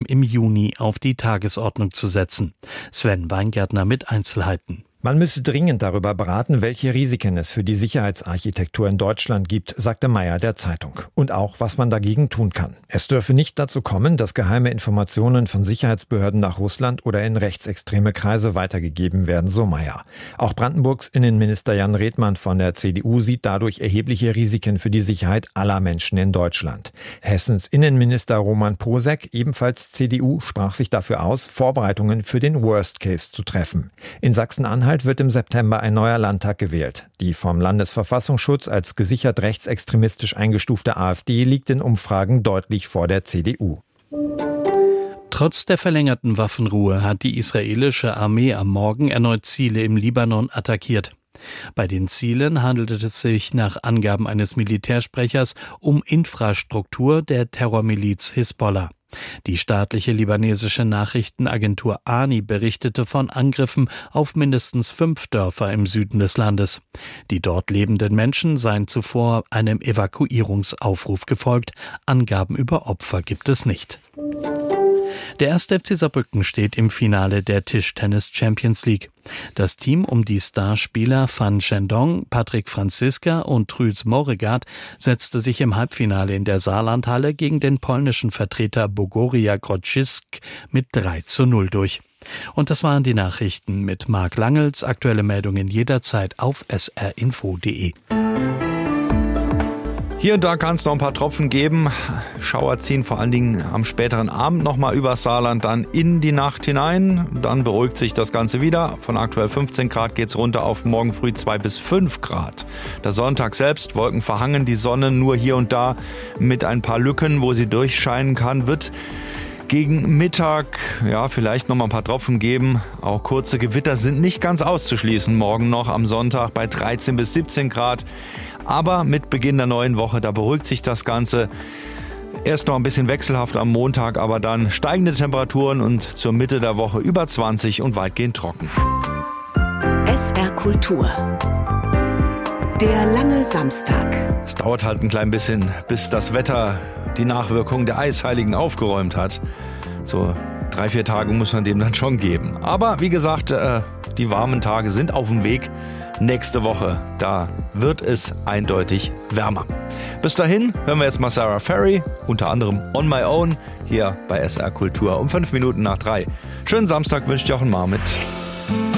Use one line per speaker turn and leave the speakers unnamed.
im Juni auf die Tagesordnung zu setzen. Sven Weingärtner mit Einzelheiten.
Man müsse dringend darüber beraten, welche Risiken es für die Sicherheitsarchitektur in Deutschland gibt, sagte Mayer der Zeitung. Und auch, was man dagegen tun kann. Es dürfe nicht dazu kommen, dass geheime Informationen von Sicherheitsbehörden nach Russland oder in rechtsextreme Kreise weitergegeben werden, so Mayer. Auch Brandenburgs Innenminister Jan Redmann von der CDU sieht dadurch erhebliche Risiken für die Sicherheit aller Menschen in Deutschland. Hessens Innenminister Roman Posek, ebenfalls CDU, sprach sich dafür aus, Vorbereitungen für den Worst Case zu treffen. In Sachsen-Anhalt wird im September ein neuer Landtag gewählt. Die vom Landesverfassungsschutz als gesichert rechtsextremistisch eingestufte AfD liegt in Umfragen deutlich vor der CDU.
Trotz der verlängerten Waffenruhe hat die israelische Armee am Morgen erneut Ziele im Libanon attackiert. Bei den Zielen handelte es sich nach Angaben eines Militärsprechers um Infrastruktur der Terrormiliz Hisbollah. Die staatliche libanesische Nachrichtenagentur ANI berichtete von Angriffen auf mindestens 5 Dörfer im Süden des Landes. Die dort lebenden Menschen seien zuvor einem Evakuierungsaufruf gefolgt. Angaben über Opfer gibt es nicht. Der 1. FC Saarbrücken steht im Finale der Tischtennis Champions League. Das Team um die Starspieler Fan Chendong, Patrick Franziska und Truls Moregard setzte sich im Halbfinale in der Saarlandhalle gegen den polnischen Vertreter Bogoria Grodzisk mit 3:0 durch. Und das waren die Nachrichten mit Marc Langels. Aktuelle Meldungen jederzeit auf srinfo.de.
Hier und da kann es noch ein paar Tropfen geben. Schauer ziehen vor allen Dingen am späteren Abend nochmal über Saarland dann in die Nacht hinein. Dann beruhigt sich das Ganze wieder. Von aktuell 15 Grad geht's runter auf morgen früh 2 bis 5 Grad. Der Sonntag selbst, Wolken verhangen, die Sonne nur hier und da mit ein paar Lücken, wo sie durchscheinen kann, wird gegen Mittag, vielleicht noch mal ein paar Tropfen geben. Auch kurze Gewitter sind nicht ganz auszuschließen. Morgen noch am Sonntag bei 13 bis 17 Grad. Aber mit Beginn der neuen Woche, da beruhigt sich das Ganze. Erst noch ein bisschen wechselhaft am Montag, aber dann steigende Temperaturen und zur Mitte der Woche über 20 und weitgehend trocken.
SR Kultur. Der lange Samstag.
Es dauert halt ein klein bisschen, bis das Wetter die Nachwirkungen der Eisheiligen aufgeräumt hat. So 3-4 Tage muss man dem dann schon geben. Aber wie gesagt, die warmen Tage sind auf dem Weg. Nächste Woche, da wird es eindeutig wärmer. Bis dahin hören wir jetzt mal Sarah Ferry, unter anderem On My Own, hier bei SR Kultur um 5 Minuten nach 3. Schönen Samstag wünscht Jochen Marmit.